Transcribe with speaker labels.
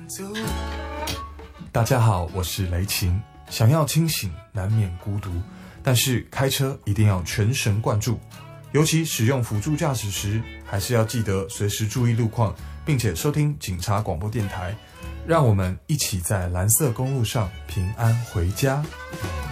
Speaker 1: 大家好，我是雷晴。想要清醒，难免孤独，但是开车一定要全神贯注，尤其使用辅助驾驶时，还是要记得随时注意路况，并且收听警察广播电台，让我们一起在蓝色公路上平安回家。